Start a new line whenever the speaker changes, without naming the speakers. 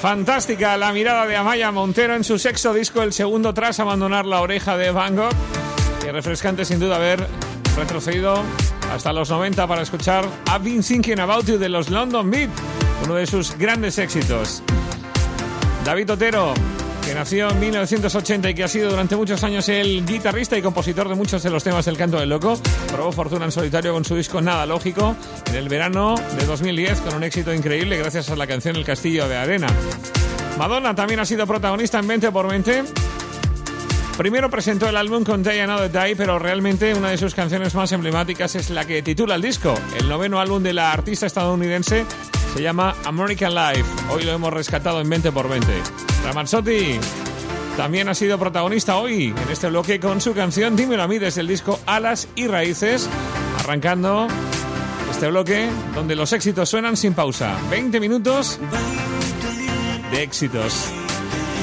Fantástica la mirada de Amaya Montero en su sexto disco, el segundo tras abandonar La Oreja de Van Gogh. Y refrescante sin duda haber retrocedido hasta los 90 para escuchar I've Been Thinking About You de los London Beat, uno de sus grandes éxitos. David Otero, que nació en 1980 y que ha sido durante muchos años el guitarrista y compositor de muchos de los temas del Canto del Loco, probó fortuna en solitario con su disco Nada Lógico en el verano de 2010 con un éxito increíble gracias a la canción El Castillo de Arena. Madonna también ha sido protagonista en 20x20. Primero presentó el álbum con Day Another Day, pero realmente una de sus canciones más emblemáticas es la que titula el disco. El noveno álbum de la artista estadounidense se llama American Life. Hoy lo hemos rescatado en 20x20. Ramazzotti también ha sido protagonista hoy en este bloque con su canción Dímelo a mí desde el disco Alas y Raíces, arrancando este bloque donde los éxitos suenan sin pausa. 20 minutos de éxitos.